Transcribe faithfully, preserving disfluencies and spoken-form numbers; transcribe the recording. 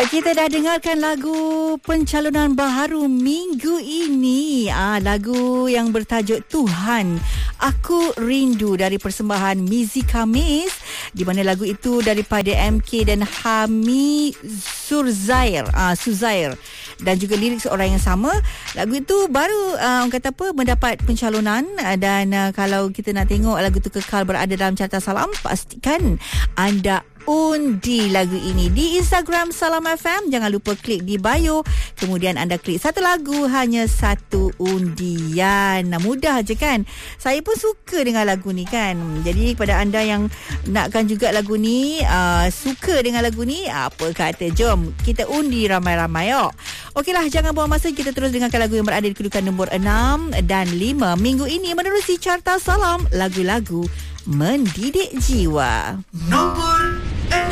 Kita dah dengarkan lagu pencalonan baharu minggu ini. Ah, lagu yang bertajuk Tuhan Aku Rindu dari persembahan Mizi Khamis, di mana lagu itu daripada M K dan Hami Surzair, ah, Suzair, dan juga lirik seorang yang sama. Lagu itu baru uh, orang kata apa mendapat pencalonan, uh, dan uh, kalau kita nak tengok lagu itu kekal berada dalam carta Salam, pastikan anda undi lagu ini di Instagram Salam F M. Jangan lupa klik di bio, kemudian anda klik satu lagu, hanya satu undian. Nah, mudah je kan? Saya pun suka dengan lagu ni kan. Jadi kepada anda yang nakkan juga lagu ni, uh, suka dengan lagu ni, apa kata jom kita undi ramai-ramai yuk. Okeylah, jangan buang masa, kita terus dengarkan lagu yang berada di kedudukan nombor enam dan lima minggu ini menerusi carta Salam, lagu-lagu mendidik jiwa. Nombor